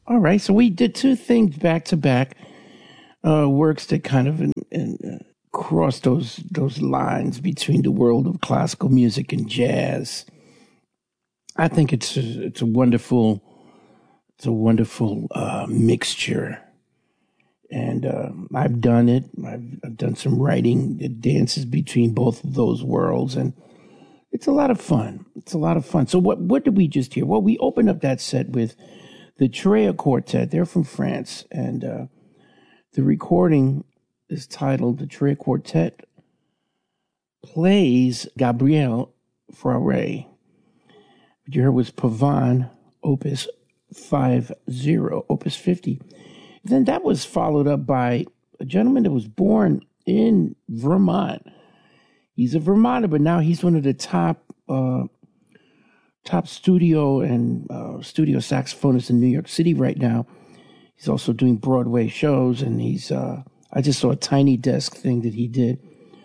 All right, so we did two things back to back, works that kind of cross those lines between the world of classical music and jazz. I think it's a wonderful mixture, and I've done it. I've done some writing that dances between both of those worlds, and it's a lot of fun. So what did we just hear? Well, we opened up that set with the Trea Quartet. They're from France, and the recording is titled "The Trea Quartet Plays Gabriel Fauré." What you heard was Pavane, Opus 50. Then that was followed up by a gentleman that was born in Vermont. He's a Vermonter, but now he's one of the top studio and studio saxophonists in New York City right now. He's also doing Broadway shows, and he's I just saw a Tiny Desk thing that he did.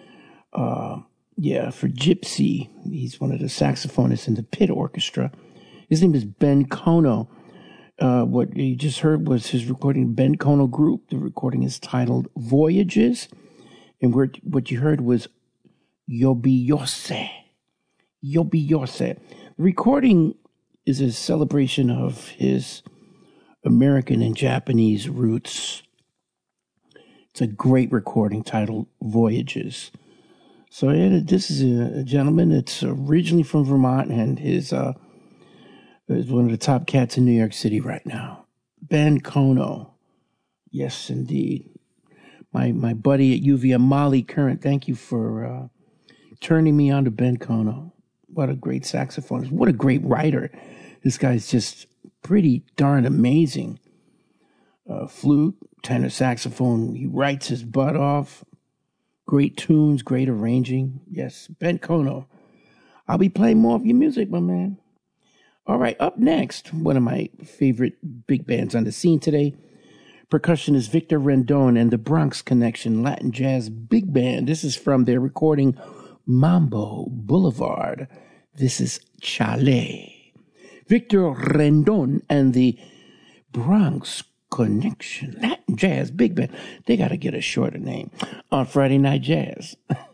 For Gypsy. He's one of the saxophonists in the Pit Orchestra. His name is Ben Kono. What you just heard was his recording, Ben Kono Group. The recording is titled Voyages. And what you heard was Yobiyose. The recording is a celebration of his American and Japanese roots. It's a great recording titled Voyages. So this is a gentleman that's originally from Vermont, and is one of the top cats in New York City right now. Ben Kono. Yes, indeed. My buddy at UVM, Molly Current, thank you for turning me on to Ben Kono. What a great saxophonist. What a great writer. This guy's just pretty darn amazing. Flute, tenor saxophone. He writes his butt off. Great tunes, great arranging. Yes, Ben Kono. I'll be playing more of your music, my man. All right, up next, one of my favorite big bands on the scene today, percussionist Victor Rendon and the Bronx Connection Latin Jazz Big Band. This is from their recording Mambo Boulevard. This is Chale. Victor Rendon and the Bronx Connection Latin Jazz Big Band. They got to get a shorter name on Friday Night Jazz.